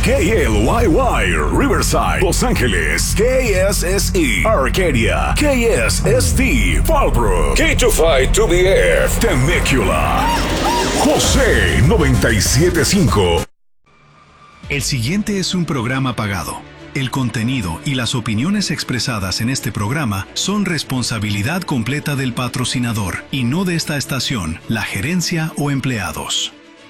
KLYY, Riverside, Los Ángeles, KSSE, Arcadia, KSST, Fallbrook, K25-2BF, Temecula, José 97.5. El siguiente es un programa pagado. El contenido y las opiniones expresadas en este programa son responsabilidad completa del patrocinador y no de esta estación, la gerencia o empleados.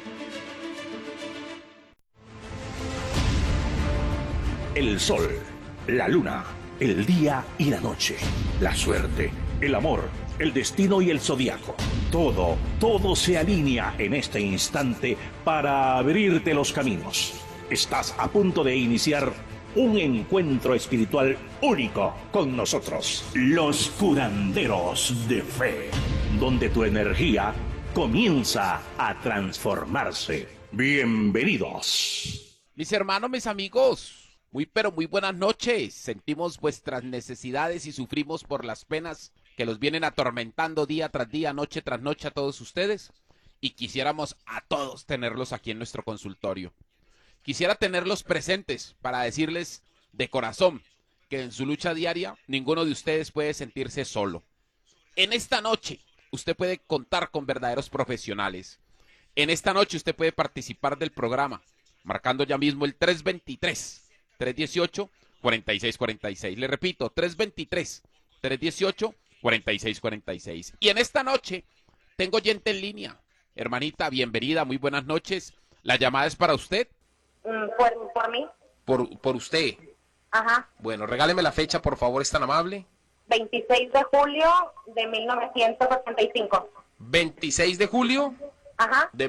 El sol, la luna, el día y la noche, la suerte, el amor, el destino y el zodiaco. Todo se alinea en este instante para abrirte los caminos. Estás a punto de iniciar un encuentro espiritual único con nosotros, los curanderos de fe, donde tu energía comienza a transformarse. Bienvenidos. Mis hermanos, mis amigos, pero muy buenas noches. Sentimos vuestras necesidades y sufrimos por las penas que los vienen atormentando día tras día, noche tras noche a todos ustedes. Y quisiéramos a todos tenerlos aquí en nuestro consultorio. Quisiera tenerlos presentes para decirles de corazón que en su lucha diaria ninguno de ustedes puede sentirse solo. En esta noche usted puede contar con verdaderos profesionales. En esta noche usted puede participar del programa marcando ya mismo el 323-318-4646. Le repito, 323-318-4646. Y en esta noche tengo gente en línea. Hermanita, bienvenida, muy buenas noches. La llamada es para usted. ¿Por mí? Por usted. Ajá. Bueno, regáleme la fecha, por favor, es tan amable. 26 de julio de 1985. 26 de julio Ajá. de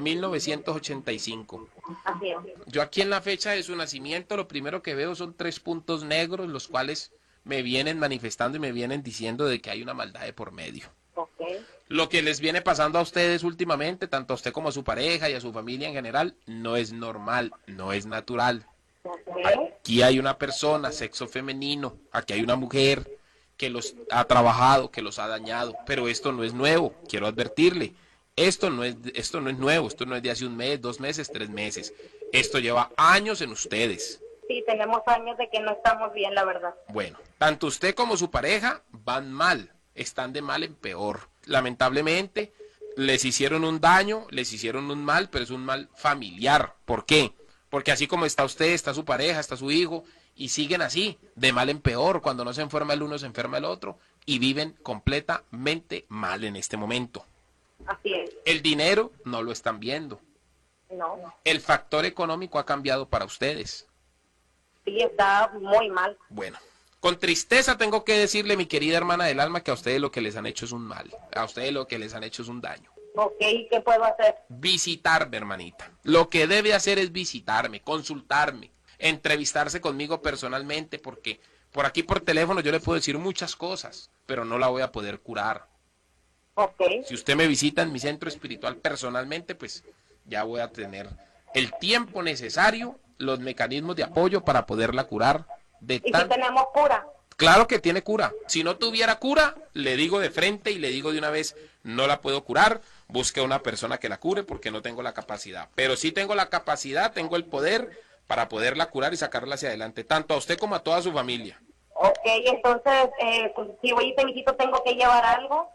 1985. Así es. Yo aquí en la fecha de su nacimiento, lo primero que veo son 3 puntos negros, los cuales me vienen manifestando y me vienen diciendo de que hay una maldad de por medio. Okay. Lo que les viene pasando a ustedes últimamente, tanto a usted como a su pareja y a su familia en general, no es normal, no es natural. Okay. Aquí hay una persona, sexo femenino, aquí hay una mujer que los ha trabajado, que los ha dañado, pero esto no es nuevo, quiero advertirle. Esto no es nuevo, esto no es de hace un mes, 2 meses, 3 meses. Esto lleva años en ustedes. Sí, tenemos años de que no estamos bien, la verdad. Bueno, tanto usted como su pareja van mal, están de mal en peor. Lamentablemente, les hicieron un daño, les hicieron un mal, pero es un mal familiar. ¿Por qué? Porque así como está usted, está su pareja, está su hijo, y siguen así, de mal en peor. Cuando no se enferma el uno, se enferma el otro, y viven completamente mal en este momento. Así es. El dinero no lo están viendo. No. El factor económico ha cambiado para ustedes. Sí, está muy mal. Bueno, con tristeza tengo que decirle, mi querida hermana del alma, que a ustedes lo que les han hecho es un mal. A ustedes lo que les han hecho es un daño. Ok, ¿qué puedo hacer? Visitarme, hermanita. Lo que debe hacer es visitarme, consultarme, entrevistarse conmigo personalmente, porque por aquí por teléfono yo le puedo decir muchas cosas, pero no la voy a poder curar. Ok. Si usted me visita en mi centro espiritual personalmente, pues ya voy a tener el tiempo necesario, los mecanismos de apoyo para poderla curar. ¿Y si tenemos cura? Claro que tiene cura. Si no tuviera cura, le digo de frente y le digo de una vez, no la puedo curar, busque a una persona que la cure porque no tengo la capacidad. Pero sí tengo la capacidad, tengo el poder para poderla curar y sacarla hacia adelante, tanto a usted como a toda su familia. Ok, entonces, si voy y te visito, ¿tengo que llevar algo?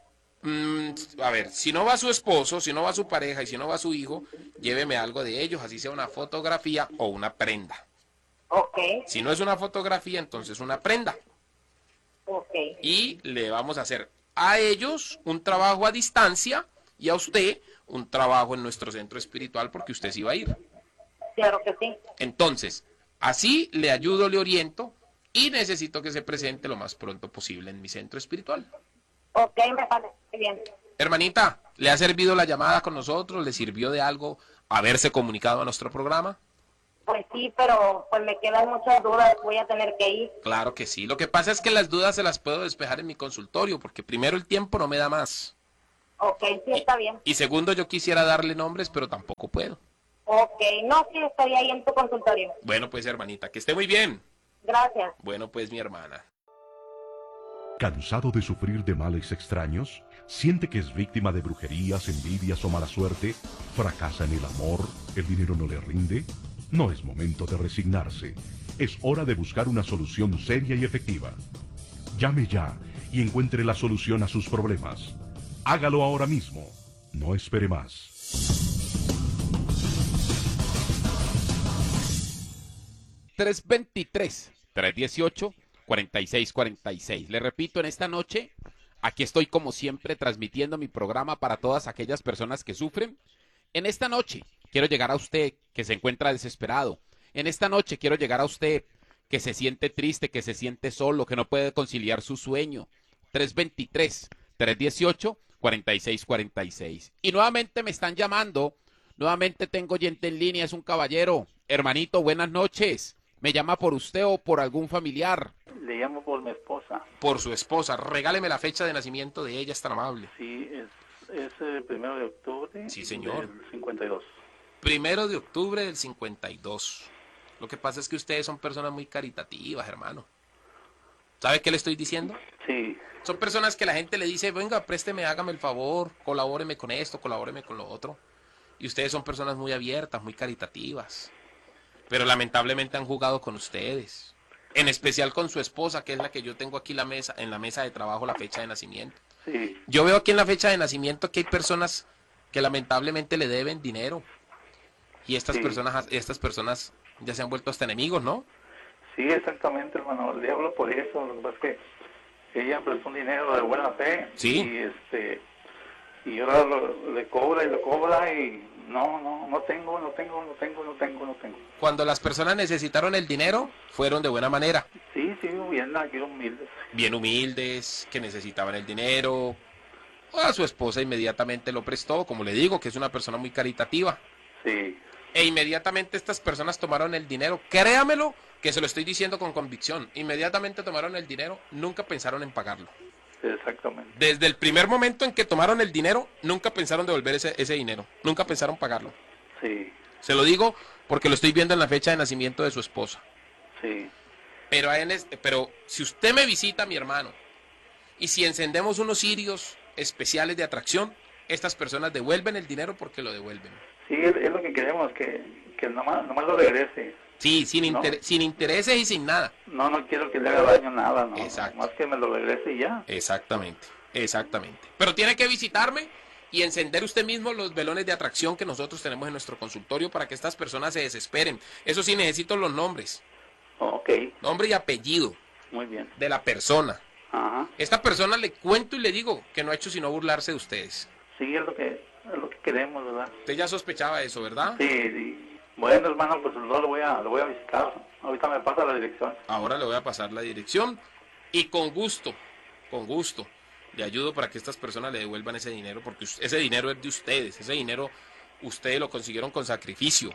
A ver, si no va su esposo, si no va su pareja y si no va su hijo, lléveme algo de ellos, así sea una fotografía o una prenda. Ok. Si no es una fotografía, entonces una prenda. Ok. Y le vamos a hacer a ellos un trabajo a distancia y a usted un trabajo en nuestro centro espiritual porque usted sí va a ir. Claro que sí. Entonces, así le ayudo, le oriento y necesito que se presente lo más pronto posible en mi centro espiritual. Ok, me parece bien. Hermanita, ¿le ha servido la llamada con nosotros? ¿Le sirvió de algo haberse comunicado a nuestro programa? Pues sí, pero pues me quedan muchas dudas, voy a tener que ir. Claro que sí. Lo que pasa es que las dudas se las puedo despejar en mi consultorio, porque primero el tiempo no me da más. Ok, sí, está bien. Y segundo, yo quisiera darle nombres, pero tampoco puedo. Ok, no, sí, estaría ahí en tu consultorio. Bueno, pues hermanita, que esté muy bien. Gracias. Bueno, pues mi hermana. ¿Cansado de sufrir de males extraños? ¿Siente que es víctima de brujerías, envidias o mala suerte? ¿Fracasa en el amor? ¿El dinero no le rinde? No es momento de resignarse. Es hora de buscar una solución seria y efectiva. Llame ya y encuentre la solución a sus problemas. Hágalo ahora mismo. No espere más. ...323-318-4646. Le repito, en esta noche, aquí estoy como siempre transmitiendo mi programa para todas aquellas personas que sufren. En esta noche quiero llegar a usted que se encuentra desesperado. En esta noche quiero llegar a usted que se siente triste, que se siente solo, que no puede conciliar su sueño. 323-318-4646. Y nuevamente me están llamando. Nuevamente tengo oyente en línea, es un caballero. Hermanito, buenas noches. ¿Me llama por usted o por algún familiar? Le llamo por mi esposa. Por su esposa. Regáleme la fecha de nacimiento de ella, es tan amable. Sí, es el 1 de octubre. Sí, señor. Del 52. 1 de octubre del 52. Lo que pasa es que ustedes son personas muy caritativas, hermano. ¿Sabe qué le estoy diciendo? Sí. Son personas que la gente le dice, venga, présteme, hágame el favor, colabóreme con esto, colabóreme con lo otro. Y ustedes son personas muy abiertas, muy caritativas. Pero lamentablemente han jugado con ustedes. En especial con su esposa, que es la que yo tengo aquí en la mesa de trabajo, la fecha de nacimiento. Sí. Yo veo aquí en la fecha de nacimiento que hay personas que lamentablemente le deben dinero. Y estas personas ya se han vuelto hasta enemigos, ¿no? Sí, exactamente, hermano. Le hablo por eso. Lo que pasa es que ella prestó un dinero de buena fe. Sí. Y ahora le cobra y lo cobra y no tengo. Cuando las personas necesitaron el dinero, fueron de buena manera. Sí, bien humildes. Bien humildes, que necesitaban el dinero. A su esposa inmediatamente lo prestó, como le digo, que es una persona muy caritativa. Sí. E inmediatamente estas personas tomaron el dinero. Créamelo, que se lo estoy diciendo con convicción. Inmediatamente tomaron el dinero, nunca pensaron en pagarlo. Exactamente. Desde el primer momento en que tomaron el dinero, nunca pensaron devolver ese dinero. Nunca pensaron pagarlo. Sí. Se lo digo porque lo estoy viendo en la fecha de nacimiento de su esposa. Sí. Pero si usted me visita, mi hermano, y si encendemos unos cirios especiales de atracción, estas personas devuelven el dinero porque lo devuelven. Sí, es lo que queremos, que nomás lo regrese. Sí, sin intereses y sin nada. No quiero que le haga daño nada, no. Exacto. Más que me lo regrese y ya. Exactamente. Pero tiene que visitarme y encender usted mismo los velones de atracción que nosotros tenemos en nuestro consultorio para que estas personas se desesperen. Eso sí, necesito los nombres. Ok. Nombre y apellido. Muy bien. De la persona. Ajá. Esta persona le cuento y le digo que no ha hecho sino burlarse de ustedes. Sí, es lo que queremos, ¿verdad? Usted ya sospechaba eso, ¿verdad? Sí. Bueno, hermano, pues no lo voy a visitar. Ahorita me pasa la dirección. Ahora le voy a pasar la dirección y con gusto, le ayudo para que estas personas le devuelvan ese dinero, porque ese dinero es de ustedes, ese dinero ustedes lo consiguieron con sacrificio.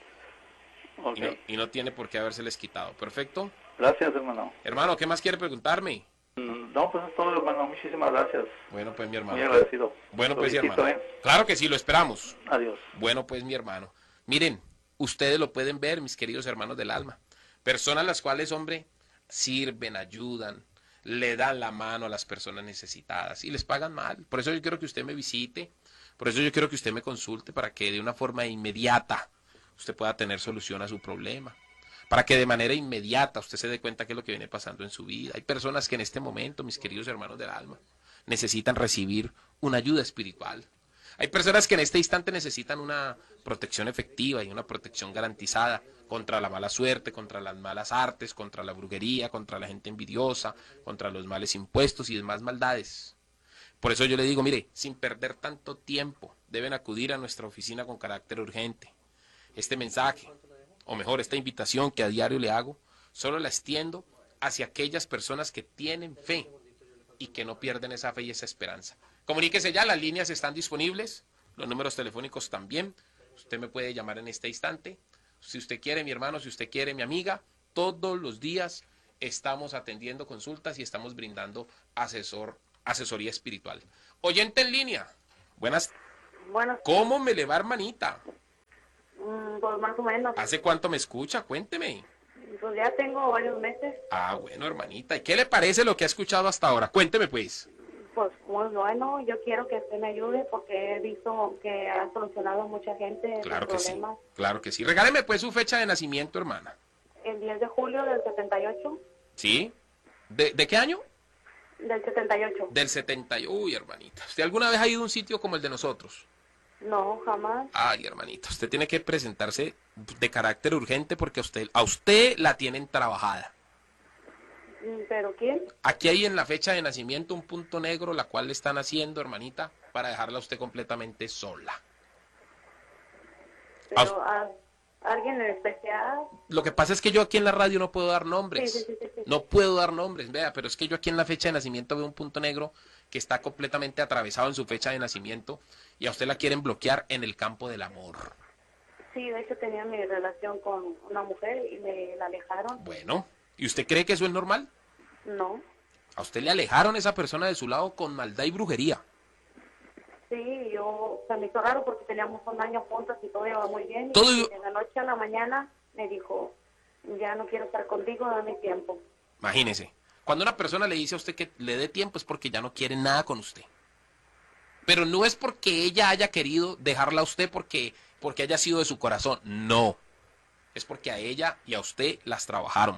Okay. Y no tiene por qué habérseles quitado. ¿Perfecto? Gracias, hermano. Hermano, ¿qué más quiere preguntarme? No, pues es todo, hermano. Muchísimas gracias. Bueno, pues mi hermano. Muy agradecido. Bueno, pues mi visito, hermano. Claro que sí, lo esperamos. Adiós. Bueno, pues mi hermano. Miren, ustedes lo pueden ver, mis queridos hermanos del alma. Personas las cuales, hombre, sirven, ayudan, le dan la mano a las personas necesitadas y les pagan mal. Por eso yo quiero que usted me visite, por eso yo quiero que usted me consulte para que de una forma inmediata usted pueda tener solución a su problema. Para que de manera inmediata usted se dé cuenta qué es lo que viene pasando en su vida. Hay personas que en este momento, mis queridos hermanos del alma, necesitan recibir una ayuda espiritual. Hay personas que en este instante necesitan una protección efectiva y una protección garantizada contra la mala suerte, contra las malas artes, contra la brujería, contra la gente envidiosa, contra los males impuestos y demás maldades. Por eso yo le digo, mire, sin perder tanto tiempo, deben acudir a nuestra oficina con carácter urgente. Este mensaje, o mejor, esta invitación que a diario le hago, solo la extiendo hacia aquellas personas que tienen fe y que no pierden esa fe y esa esperanza. Comuníquese ya, las líneas están disponibles, los números telefónicos también. Usted me puede llamar en este instante. Si usted quiere, mi hermano, si usted quiere, mi amiga, todos los días estamos atendiendo consultas y estamos brindando asesoría espiritual. Oyente en línea, buenas. ¿Cómo me le va, hermanita? Pues más o menos. ¿Hace cuánto me escucha? Cuénteme. Pues ya tengo varios meses. Ah, bueno, hermanita. ¿Y qué le parece lo que ha escuchado hasta ahora? Cuénteme, pues. Pues muy bueno, yo quiero que usted me ayude porque he visto que ha solucionado a mucha gente Claro sus que sí, problemas. claro que sí. Regáleme pues su fecha de nacimiento, hermana. El 10 de julio del 78. ¿Sí? ¿De qué año? Del 78. Del 70. Uy, hermanita. ¿Usted alguna vez ha ido a un sitio como el de nosotros? No, jamás. Ay, hermanita, usted tiene que presentarse de carácter urgente porque a usted la tienen trabajada. ¿Pero quién? Aquí hay en la fecha de nacimiento un punto negro, la cual le están haciendo, hermanita, para dejarla a usted completamente sola. Pero alguien en especial. Lo que pasa es que yo aquí en la radio no puedo dar nombres. Sí. No puedo dar nombres, vea, pero es que yo aquí en la fecha de nacimiento veo un punto negro que está completamente atravesado en su fecha de nacimiento y a usted la quieren bloquear en el campo del amor. Sí, de hecho tenía mi relación con una mujer y me la alejaron. Bueno, ¿y usted cree que eso es normal? No. A usted le alejaron a esa persona de su lado con maldad y brujería. Sí, se me hizo raro porque teníamos un año juntos y todo iba muy bien. Todo y iba- de la noche a la mañana me dijo, ya no quiero estar contigo, dame tiempo. Imagínese, cuando una persona le dice a usted que le dé tiempo es porque ya no quiere nada con usted. Pero no es porque ella haya querido dejarla a usted porque haya sido de su corazón. No. Es porque a ella y a usted las trabajaron.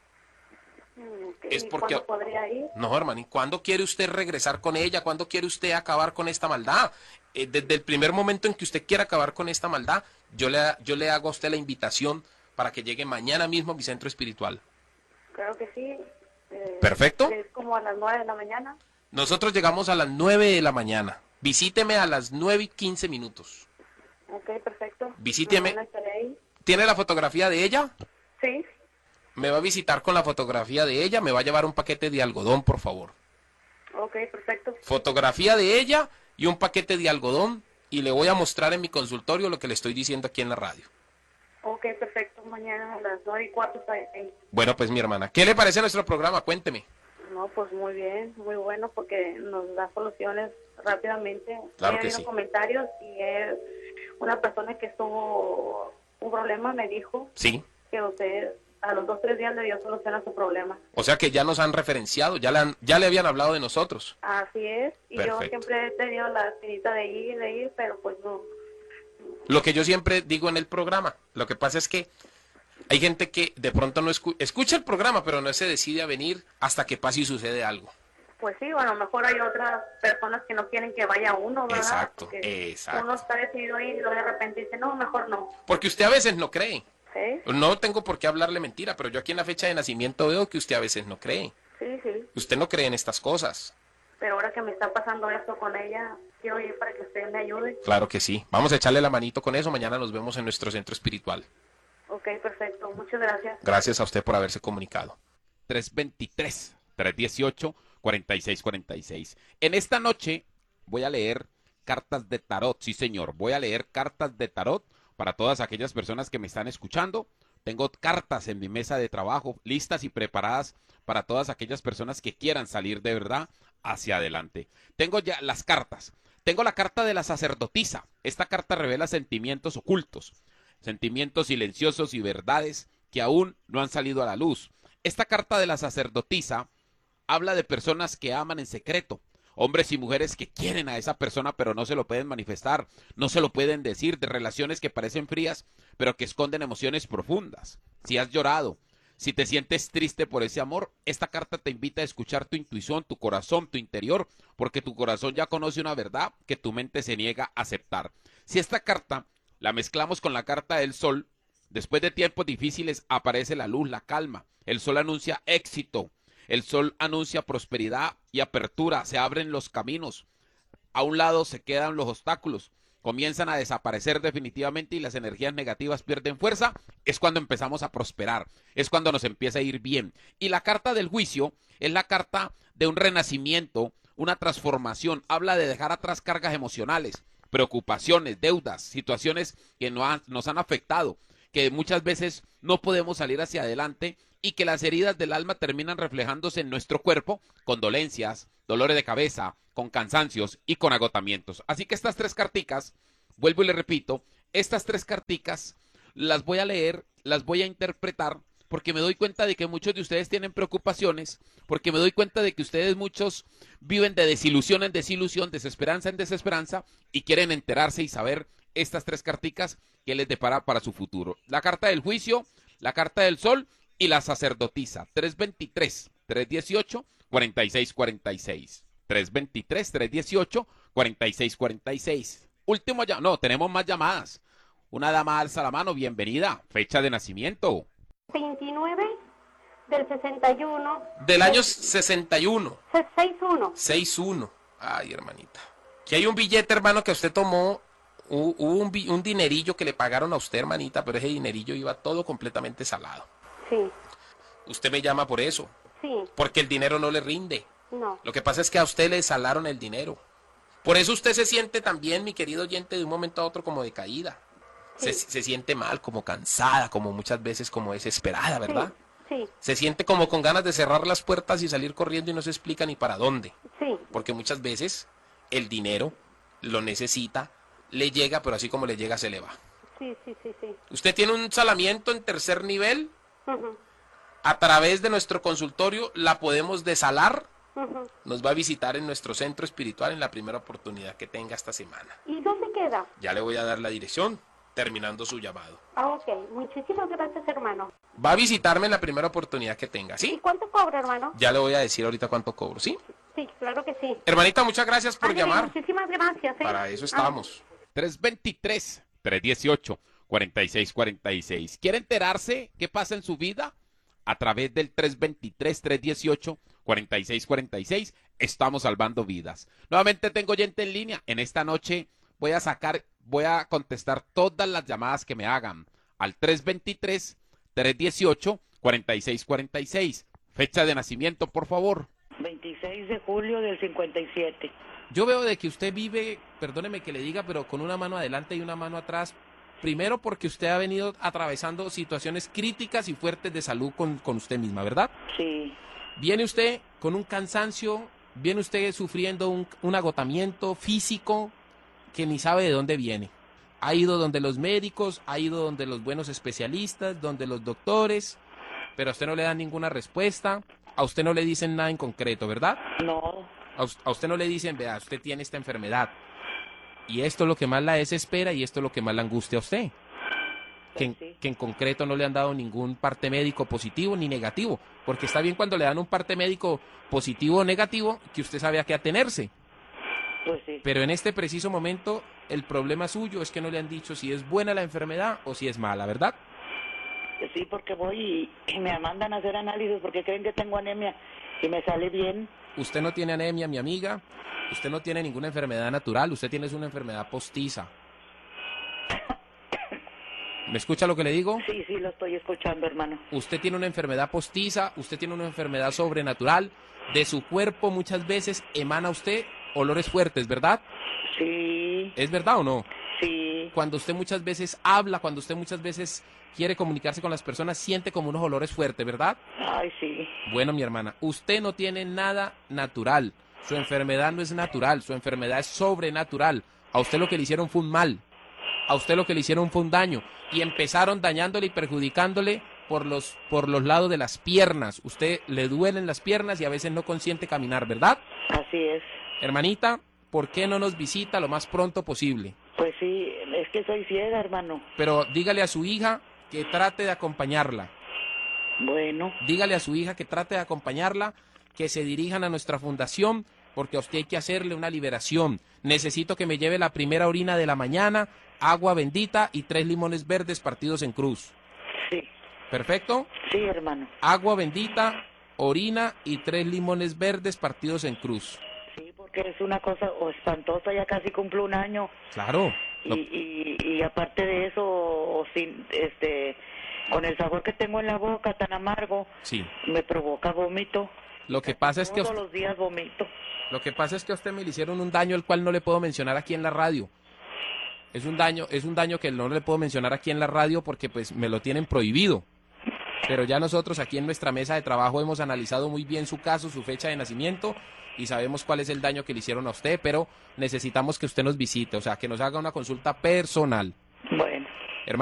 Okay. Es ¿Y porque- cuándo podría ir? No, hermano, ¿y cuándo quiere usted regresar con ella? ¿Cuándo quiere usted acabar con esta maldad? Desde el primer momento en que usted quiera acabar con esta maldad, yo le hago a usted la invitación para que llegue mañana mismo a mi centro espiritual. Creo que sí. Perfecto. Es como a las 9 de la mañana. Nosotros llegamos a las 9 de la mañana. Visíteme a las 9:15. Ok, perfecto. Visíteme. Mañana estaré ahí. ¿Tiene la fotografía de ella? Sí. Me va a visitar con la fotografía de ella. Me va a llevar un paquete de algodón, por favor. Ok, perfecto. Fotografía de ella y un paquete de algodón. Y le voy a mostrar en mi consultorio lo que le estoy diciendo aquí en la radio. Ok, perfecto. Mañana a las 9:15 estaré ahí. Bueno, pues mi hermana, ¿qué le parece nuestro programa? Cuénteme. No, pues muy bien, muy bueno porque nos da soluciones rápidamente. Claro He que oído sí. comentarios y una persona que tuvo un problema me dijo Sí. que usted a los 2 o 3 días le dio solución a su problema. O sea que ya nos han referenciado, ya le habían hablado de nosotros. Así es, y yo Perfecto. siempre he tenido la espinita de ir, pero pues no. Lo que yo siempre digo en el programa, lo que pasa es que hay gente que de pronto no escucha el programa, pero no se decide a venir hasta que pase y sucede algo. Pues sí, bueno, a lo mejor hay otras personas que no quieren que vaya uno, ¿verdad? Exacto, Porque exacto. uno está decidido a ir y luego de repente dice, no, mejor no. Porque usted a veces no cree. ¿Sí? No tengo por qué hablarle mentira, pero yo aquí en la fecha de nacimiento veo que usted a veces no cree. Sí, sí. Usted no cree en estas cosas. Pero ahora que me está pasando esto con ella, quiero ir para que usted me ayude. Claro que sí. Vamos a echarle la manito con eso. Mañana nos vemos en nuestro centro espiritual. Ok, perfecto. Muchas gracias. Gracias a usted por haberse comunicado. 323-318-4646. En esta noche voy a leer cartas de tarot, sí señor, voy a leer cartas de tarot para todas aquellas personas que me están escuchando. Tengo cartas en mi mesa de trabajo listas y preparadas para todas aquellas personas que quieran salir de verdad hacia adelante. Tengo ya las cartas. Tengo la carta de la sacerdotisa. Esta carta revela sentimientos ocultos, sentimientos silenciosos y verdades que aún no han salido a la luz. Esta carta de la sacerdotisa habla de personas que aman en secreto, hombres y mujeres que quieren a esa persona pero no se lo pueden manifestar, no se lo pueden decir, de relaciones que parecen frías pero que esconden emociones profundas. Si has llorado, si te sientes triste por ese amor, esta carta te invita a escuchar tu intuición, tu corazón, tu interior, porque tu corazón ya conoce una verdad que tu mente se niega a aceptar. Si esta carta la mezclamos con la carta del sol, después de tiempos difíciles aparece la luz, la calma. El sol anuncia éxito, el sol anuncia prosperidad y apertura, se abren los caminos. A un lado se quedan los obstáculos, comienzan a desaparecer definitivamente y las energías negativas pierden fuerza. Es cuando empezamos a prosperar, es cuando nos empieza a ir bien. Y la carta del juicio es la carta de un renacimiento, una transformación. Habla de dejar atrás cargas emocionales, preocupaciones, deudas, situaciones que nos han afectado, que muchas veces no podemos salir hacia adelante y que las heridas del alma terminan reflejándose en nuestro cuerpo con dolencias, dolores de cabeza, con cansancios y con agotamientos. Así que estas tres carticas, vuelvo y le repito, estas tres carticas las voy a leer, las voy a interpretar porque me doy cuenta de que muchos de ustedes tienen preocupaciones, porque me doy cuenta de que ustedes muchos viven de desilusión en desilusión, desesperanza en desesperanza, y quieren enterarse y saber estas 3 carticas que les depara para su futuro. La carta del juicio, la carta del sol y la sacerdotisa. 323-318-4646. 323-318-4646. Último ya, no, tenemos más llamadas. Una dama alza la mano, bienvenida. Fecha de nacimiento. 29 del 61. Del año 61. 61. 61. Ay, hermanita. Que hay un billete, hermano, que usted tomó, un dinerillo que le pagaron a usted, hermanita, pero ese dinerillo iba todo completamente salado. Sí. Usted me llama por eso. Sí. Porque el dinero no le rinde. No. Lo que pasa es que a usted le salaron el dinero. Por eso usted se siente también, mi querido oyente, de un momento a otro como decaída. Sí. Se siente mal, como cansada, como muchas veces como desesperada, ¿verdad? Sí. Se siente como con ganas de cerrar las puertas y salir corriendo y no se explica ni para dónde. Sí. Porque muchas veces el dinero lo necesita, le llega, pero así como le llega se le va. Sí. Usted tiene un salamiento en 3er nivel. Ujú. A través de nuestro consultorio la podemos desalar. Ujú. Nos va a visitar en nuestro centro espiritual en la primera oportunidad que tenga esta semana. ¿Y dónde queda? Ya le voy a dar la dirección, terminando su llamado. Ok, muchísimas gracias, hermano. Va a visitarme en la primera oportunidad que tenga, ¿Y ¿sí? cuánto cobra, hermano? Ya le voy a decir ahorita cuánto cobro, ¿sí? Sí, claro que sí. Hermanita, muchas gracias por Ándale, llamar. muchísimas gracias. Para eso estamos. 323-318-4646. ¿Quiere enterarse qué pasa en su vida? A través del 323-318-4646 estamos salvando vidas. Nuevamente tengo oyente en línea. En esta noche voy a contestar todas las llamadas que me hagan al 323-318-4646. Fecha de nacimiento, por favor. 26 de julio del 57. Yo veo de que usted vive, perdóneme que le diga, pero con una mano adelante y una mano atrás. Primero porque usted ha venido atravesando situaciones críticas y fuertes de salud con usted misma, ¿verdad? Sí. Viene usted con un cansancio, viene usted sufriendo un agotamiento físico que ni sabe de dónde viene. Ha ido donde los médicos, ha ido donde los buenos especialistas, donde los doctores, pero a usted no le dan ninguna respuesta, a usted no le dicen nada en concreto, ¿verdad? No. A usted no le dicen, vea, usted tiene esta enfermedad. Y esto es lo que más la desespera y esto es lo que más la angustia a usted. Que en concreto no le han dado ningún parte médico positivo ni negativo. Porque está bien cuando le dan un parte médico positivo o negativo que usted sabe a qué atenerse. Pues sí. Pero en este preciso momento el problema suyo es que no le han dicho si es buena la enfermedad o si es mala, ¿verdad? Sí, porque voy y me mandan a hacer análisis porque creen que tengo anemia y me sale bien. Usted no tiene anemia, mi amiga. Usted no tiene ninguna enfermedad natural. Usted tiene una enfermedad postiza. ¿Me escucha lo que le digo? Sí, lo estoy escuchando, hermano. Usted tiene una enfermedad postiza, usted tiene una enfermedad sobrenatural. De su cuerpo muchas veces emana usted olores fuertes, ¿verdad? Sí. ¿Es verdad o no? Sí. Cuando usted muchas veces habla, cuando usted muchas veces quiere comunicarse con las personas, siente como unos olores fuertes, ¿verdad? Ay, sí. Bueno, mi hermana, usted no tiene nada natural. Su enfermedad no es natural, su enfermedad es sobrenatural. A usted lo que le hicieron fue un mal. A usted lo que le hicieron fue un daño. Y empezaron dañándole y perjudicándole por los lados de las piernas. Usted le duelen las piernas y a veces no consiente caminar, ¿verdad? Así es. Hermanita, ¿por qué no nos visita lo más pronto posible? Pues sí, es que soy ciega, hermano. Pero dígale a su hija que trate de acompañarla. Bueno. Dígale a su hija que trate de acompañarla, que se dirijan a nuestra fundación, porque a usted hay que hacerle una liberación. Necesito que me lleve la primera orina de la mañana, agua bendita y 3 limones verdes partidos en cruz. Sí. ¿Perfecto? Sí, hermano. Agua bendita, orina y 3 limones verdes partidos en cruz. Sí, porque es una cosa espantosa, ya casi cumplo un año. Claro. Y aparte de eso, sin, con el sabor que tengo en la boca tan amargo, sí, me provoca vómito. Lo que pasa es que todos los días vomito. Lo que pasa es que a usted me le hicieron un daño el cual no le puedo mencionar aquí en la radio. Es un daño que no le puedo mencionar aquí en la radio porque pues me lo tienen prohibido. Pero ya nosotros aquí en nuestra mesa de trabajo hemos analizado muy bien su caso, su fecha de nacimiento y sabemos cuál es el daño que le hicieron a usted, pero necesitamos que usted nos visite, o sea, que nos haga una consulta personal. Bueno.